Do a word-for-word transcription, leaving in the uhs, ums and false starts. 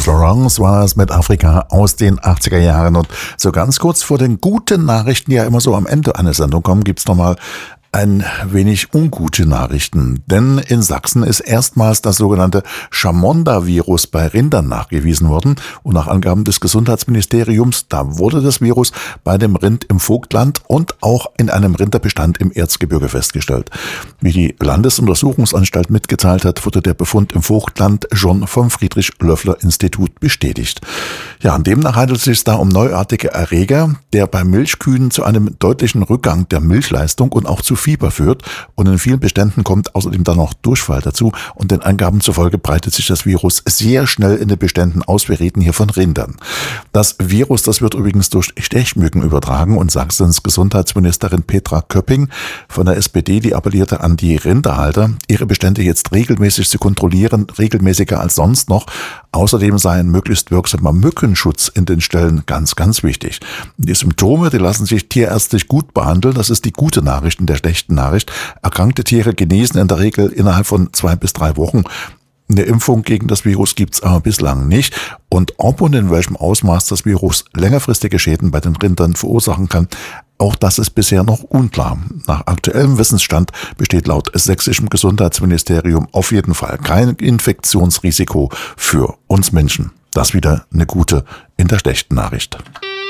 Florence war es mit Afrika aus den achtziger Jahren. Und so ganz kurz vor den guten Nachrichten, die ja immer so am Ende einer Sendung kommen, gibt's nochmal ein wenig ungute Nachrichten, denn in Sachsen ist erstmals das sogenannte Chamonda-Virus bei Rindern nachgewiesen worden und nach Angaben des Gesundheitsministeriums, da wurde das Virus bei dem Rind im Vogtland und auch in einem Rinderbestand im Erzgebirge festgestellt. Wie die Landesuntersuchungsanstalt mitgeteilt hat, wurde der Befund im Vogtland schon vom Friedrich-Löffler-Institut bestätigt. Ja, demnach handelt es sich da um neuartige Erreger, der bei Milchkühen zu einem deutlichen Rückgang der Milchleistung und auch zu Fieber führt und in vielen Beständen kommt außerdem dann noch Durchfall dazu und den Angaben zufolge breitet sich das Virus sehr schnell in den Beständen aus. Wir reden hier von Rindern. Das Virus, das wird übrigens durch Stechmücken übertragen und Sachsens Gesundheitsministerin Petra Köpping von der S P D, die appellierte an die Rinderhalter, ihre Bestände jetzt regelmäßig zu kontrollieren, regelmäßiger als sonst noch. Außerdem sei ein möglichst wirksamer Mückenschutz in den Ställen ganz, ganz wichtig. Die Symptome, die lassen sich tierärztlich gut behandeln. Das ist die gute Nachricht in der schlechten Nachricht. Erkrankte Tiere genesen in der Regel innerhalb von zwei bis drei Wochen. Eine Impfung gegen das Virus gibt's aber bislang nicht. Und ob und in welchem Ausmaß das Virus längerfristige Schäden bei den Rindern verursachen kann, auch das ist bisher noch unklar. Nach aktuellem Wissensstand besteht laut sächsischem Gesundheitsministerium auf jeden Fall kein Infektionsrisiko für uns Menschen. Das wieder eine gute in der schlechten Nachricht.